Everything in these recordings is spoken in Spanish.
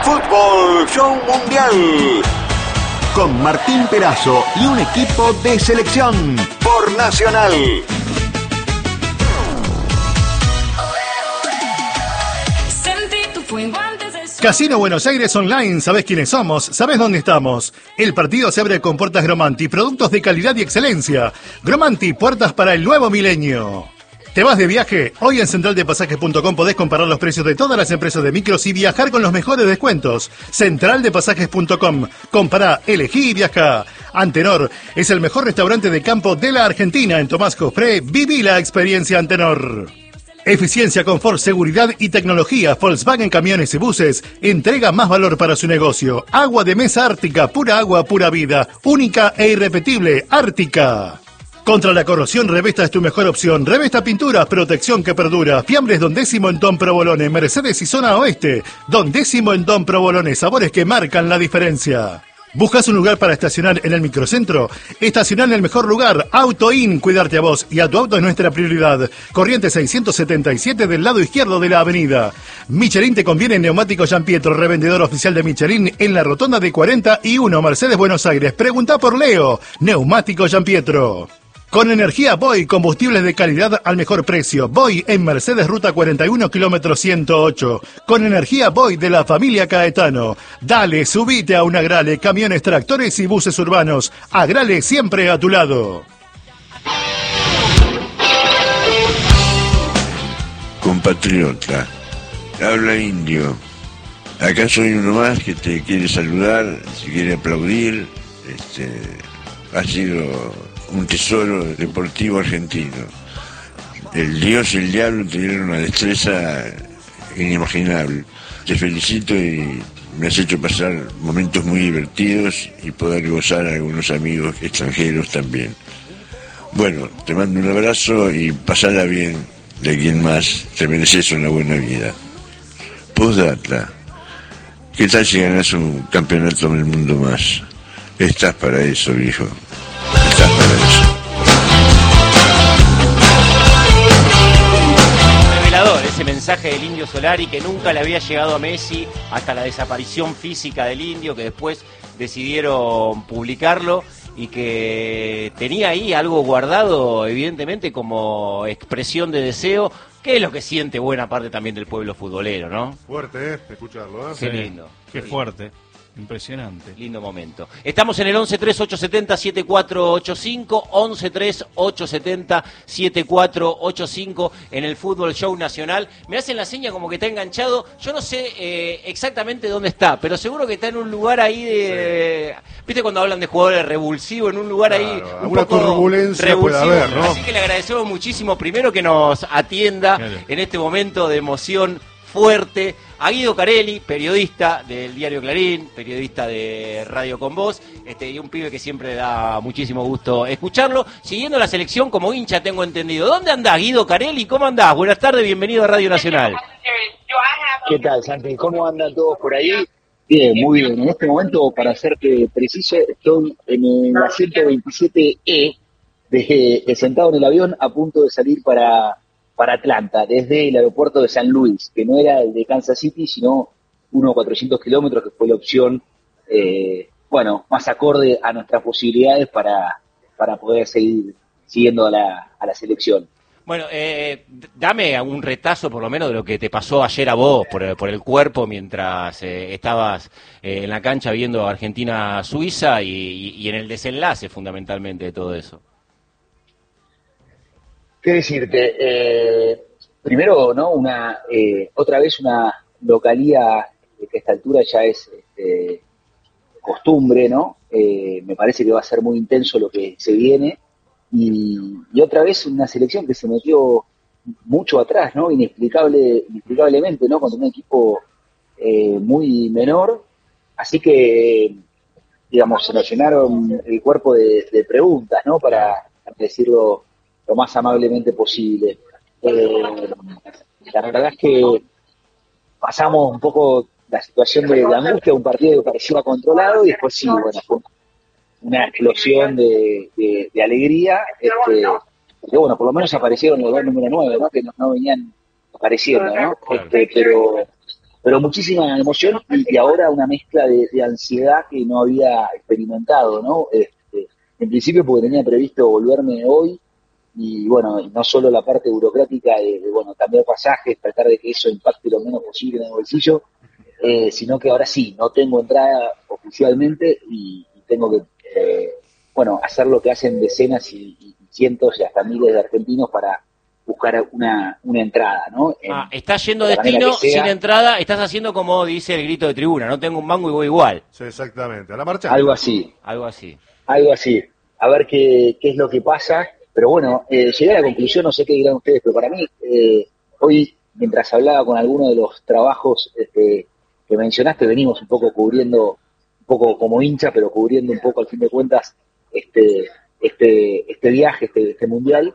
Fútbol Show Mundial. Con Martín Perazo y un equipo de selección por Nacional. Casino Buenos Aires Online, ¿sabés quiénes somos? ¿Sabés dónde estamos? El partido se abre con puertas Gromanti, productos de calidad y excelencia. Gromanti, puertas para el nuevo milenio. ¿Te vas de viaje? Hoy en centraldepasajes.com podés comparar los precios de todas las empresas de micros y viajar con los mejores descuentos. Centraldepasajes.com. Compará, elegí y viajá. Antenor es el mejor restaurante de campo de la Argentina. En Tomás Cofré, viví la experiencia Antenor. Eficiencia, confort, seguridad y tecnología. Volkswagen Camiones y Buses entrega más valor para su negocio. Agua de mesa Ártica, pura agua, pura vida. Única e irrepetible, Ártica. Contra la corrosión, Revesta es tu mejor opción. Revesta Pinturas, protección que perdura. Fiambres Don Décimo en Don Provolone, Mercedes y Zona Oeste. Don Décimo en Don Provolone, sabores que marcan la diferencia. ¿Buscas un lugar para estacionar en el microcentro? Estacionar en el mejor lugar. AutoIn, cuidarte a vos y a tu auto es nuestra prioridad. Corriente 677 del lado izquierdo de la avenida. Michelin te conviene Neumático Giampietro, revendedor oficial de Michelin en la rotonda de 41, Mercedes, Buenos Aires. Preguntá por Leo. Neumático Giampietro. Con energía Boy, combustibles de calidad al mejor precio. Boy en Mercedes, ruta 41, kilómetro 108. Con energía Boy de la familia Caetano. Dale, subite a un Agrale, camiones, tractores y buses urbanos. Agrale siempre a tu lado. Compatriota, habla indio. Acá soy uno más que te quiere saludar, te quiere aplaudir. Ha sido un tesoro deportivo argentino. El Dios y el diablo tuvieron una destreza inimaginable. Te felicito y me has hecho pasar momentos muy divertidos y poder gozar a algunos amigos extranjeros también. Bueno, te mando un abrazo y pasala bien de quien más. Te mereces una buena vida. Postdata. ¿Qué tal si ganas un campeonato del mundo más? Estás para eso, viejo. Estás para eso. Revelador ese mensaje del Indio Solari que nunca le había llegado a Messi hasta la desaparición física del Indio, que después decidieron publicarlo y que tenía ahí algo guardado, evidentemente, como expresión de deseo, que es lo que siente buena parte también del pueblo futbolero, ¿no? Fuerte, escucharlo, ¿eh? Qué lindo. Qué fuerte. Impresionante. Lindo momento. Estamos en el 11-3870-7485, 11-3870-7485 en el Fútbol Show Nacional. Me hacen la seña como que está enganchado. Yo no sé exactamente dónde está, pero seguro que está en un lugar ahí de... Sí. ¿Viste cuando hablan de jugadores revulsivos? En un lugar ahí un poco turbulencia puede haber, ¿no? Así que le agradecemos muchísimo, primero, que nos atienda en este momento de emoción fuerte, a Guido Carelli, periodista del diario Clarín, periodista de Radio Con Voz, y un pibe que siempre da muchísimo gusto escucharlo, siguiendo la selección como hincha, tengo entendido. ¿Dónde andás, Guido Carelli? ¿Cómo andás? Buenas tardes, bienvenido a Radio Nacional. ¿Qué tal, Santi? ¿Cómo andan todos por ahí? Bien, muy bien. En este momento, para serte preciso, estoy en la 127E, sentado en el avión, a punto de salir para Atlanta, desde el aeropuerto de San Luis, que no era el de Kansas City, sino uno a 400 kilómetros, que fue la opción, más acorde a nuestras posibilidades para poder seguir siguiendo a la selección. Bueno, dame un retazo por lo menos de lo que te pasó ayer a vos por el cuerpo mientras estabas en la cancha viendo Argentina-Suiza y en el desenlace fundamentalmente de todo eso. ¿Qué decirte? Primero, ¿no? Otra vez una localía que a esta altura ya es costumbre, ¿no? Me parece que va a ser muy intenso lo que se viene. Y otra vez una selección que se metió mucho atrás, ¿no? Inexplicablemente, ¿no? Contra un equipo muy menor. Así que, digamos, se nos llenaron el cuerpo de preguntas, ¿no? Para decirlo lo más amablemente posible. La verdad es que pasamos un poco la situación de angustia, un partido que parecía controlado, y después sí, bueno, fue una explosión de alegría, porque bueno, por lo menos aparecieron los dos número 9, ¿no? Que no venían apareciendo, ¿no? Pero pero muchísima emoción y ahora una mezcla de ansiedad que no había experimentado, ¿no? En principio porque tenía previsto volverme hoy y bueno, no solo la parte burocrática de bueno, cambiar pasajes, tratar de que eso impacte lo menos posible en el bolsillo, sino que ahora sí, no tengo entrada oficialmente y tengo que, bueno, hacer lo que hacen decenas y cientos y hasta miles de argentinos para buscar una entrada, ¿no? Estás yendo de la manera destino que sea. sin entrada, estás haciendo como dice el grito de tribuna, no tengo un mango y voy igual. Sí, exactamente. A la marcha. Algo así. Algo así. Algo así. A ver qué es lo que pasa. Pero bueno, llegué a la conclusión, no sé qué dirán ustedes, pero para mí, hoy, mientras hablaba con alguno de los trabajos que mencionaste, venimos un poco cubriendo, un poco como hincha, pero cubriendo un poco, al fin de cuentas, este viaje, este mundial.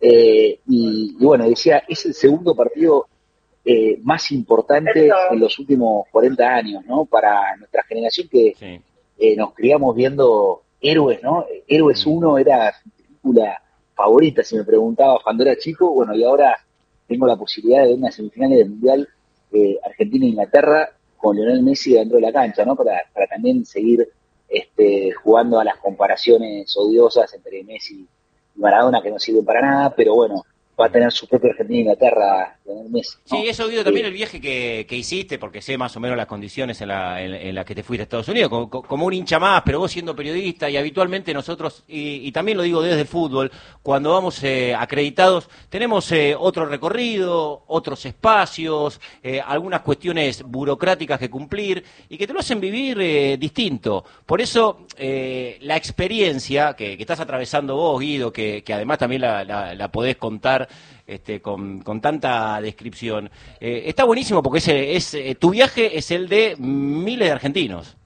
Y bueno, decía, es el segundo partido más importante en los últimos 40 años, ¿no? Para nuestra generación que sí. Nos criamos viendo Héroes, ¿no? Héroes 1 era su película favorita, si me preguntaba cuando era chico, bueno, y ahora tengo la posibilidad de ver una semifinal del Mundial Argentina-Inglaterra con Lionel Messi dentro de la cancha, ¿no? Para también seguir jugando a las comparaciones odiosas entre Messi y Maradona, que no sirven para nada, pero bueno, va a tener su propia Argentina-Inglaterra Lionel Messi, ¿no? Sí, he oído también el viaje que hiciste, porque sé más o menos las condiciones en las que te fuiste a Estados Unidos, como un hincha más, pero vos siendo periodista, y habitualmente nosotros, y también lo digo desde el fútbol, cuando vamos acreditados, tenemos otro recorrido, otros espacios, algunas cuestiones burocráticas que cumplir, y que te lo hacen vivir distinto. Por eso, la experiencia que estás atravesando vos, Guido, que además también la podés contar con tanta descripción. Está buenísimo porque tu viaje es el de miles de argentinos.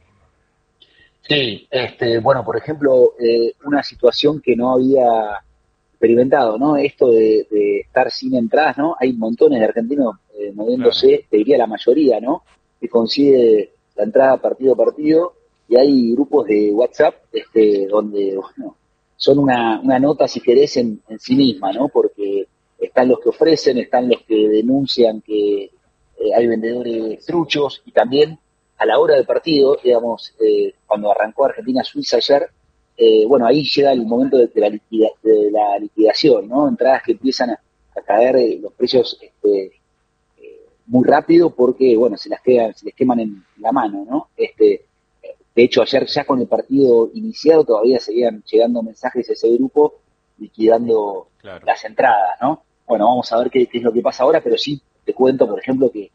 Sí, bueno, por ejemplo, una situación que no había experimentado, ¿no? Esto de estar sin entradas, ¿no? Hay montones de argentinos moviéndose, claro. Te diría la mayoría, ¿no? Que consigue la entrada partido a partido y hay grupos de WhatsApp donde, bueno, son una nota, si querés, en sí misma, ¿no? Porque están los que ofrecen, están los que denuncian que hay vendedores truchos y también a la hora del partido, digamos, cuando arrancó Argentina-Suiza ayer, bueno, ahí llega el momento de la liquidación, ¿no? Entradas que empiezan a caer los precios muy rápido porque, bueno, se les queman en la mano, ¿no? De hecho, ayer ya con el partido iniciado todavía seguían llegando mensajes a ese grupo liquidando claro. Las entradas, ¿no? Bueno, vamos a ver qué es lo que pasa ahora, pero sí te cuento, por ejemplo, que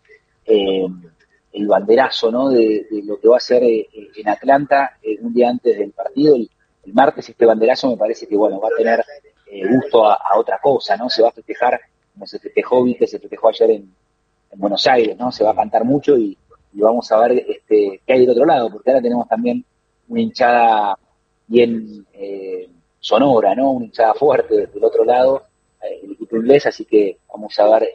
el banderazo, ¿no? De lo que va a ser en Atlanta un día antes del partido, el martes, este banderazo me parece que, bueno, va a tener gusto a otra cosa, ¿no? Se va a festejar como se festejó, vi que se festejó ayer en Buenos Aires, ¿no? Se va a cantar mucho y vamos a ver qué hay del otro lado, porque ahora tenemos también una hinchada bien sonora, ¿no? Una hinchada fuerte del otro lado, el equipo inglés, así que vamos a ver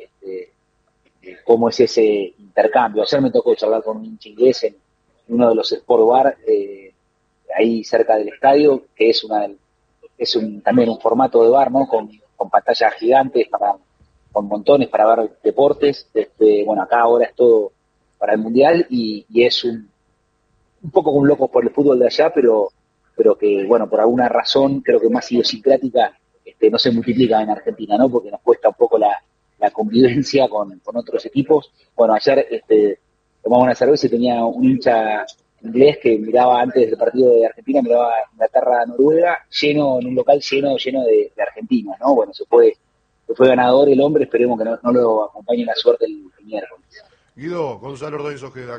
cómo es ese intercambio. Ayer me tocó charlar con un hincha inglés en uno de los Sport Bar, ahí cerca del estadio, que es también un formato de bar, ¿no? Con pantallas gigantes, con montones para ver deportes. Bueno, acá ahora es todo para el Mundial y es un poco un loco por el fútbol de allá, pero que, bueno, por alguna razón, creo que más idiosincrática, no se multiplica en Argentina, ¿no? Porque nos cuesta un poco la convivencia con otros equipos. Bueno, ayer tomaba una cerveza y tenía un hincha inglés que miraba antes del partido de Argentina, miraba Inglaterra-Noruega, lleno, en un local lleno de argentinos, ¿no? Bueno, se fue ganador el hombre, esperemos que no lo acompañe la suerte el miércoles. Guido, Gonzalo Ordóñez Ojeda.